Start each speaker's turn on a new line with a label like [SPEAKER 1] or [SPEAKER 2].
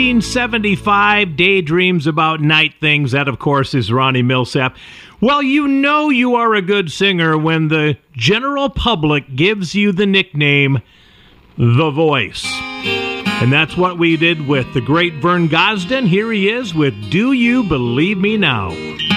[SPEAKER 1] 1975, Daydreams About Night Things. That, of course, is Ronnie Milsap. Well, you know you are a good singer when the general public gives you the nickname The Voice. And that's what we did with the great Vern Gosdin. Here he is with Do You Believe Me Now?